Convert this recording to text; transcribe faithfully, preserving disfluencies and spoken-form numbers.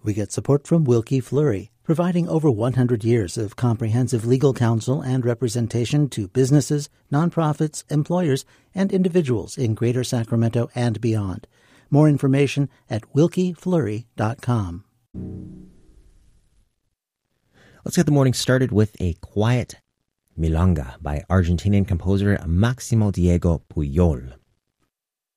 We get support from Wilkie Fleury, providing over one hundred years of comprehensive legal counsel and representation to businesses, nonprofits, employers, and individuals in Greater Sacramento and beyond. More information at wilkie fleury dot com. Let's get the morning started with a quiet milonga by Argentinian composer Máximo Diego Puyol.